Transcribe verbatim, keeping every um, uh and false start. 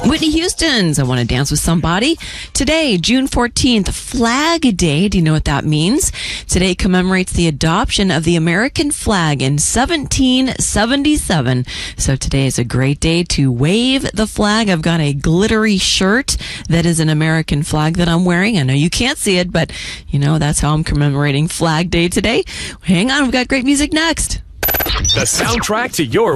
Whitney Houston's I Want to Dance with Somebody. Today, June fourteenth, Flag Day. Do you know what that means? Today commemorates the adoption of the American flag in seventeen seventy-seven. So today is a great day to wave the flag. I've got a glittery shirt that is an American flag that I'm wearing. I know you can't see it, but you know, that's how I'm commemorating Flag Day today. Hang on, we've got great music next. The soundtrack to your